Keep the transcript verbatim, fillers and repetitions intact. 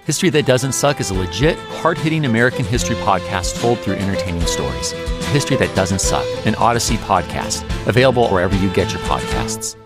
History That Doesn't Suck is a legit, hard-hitting American history podcast told through entertaining stories. History That Doesn't Suck, an Odyssey podcast, available wherever you get your podcasts.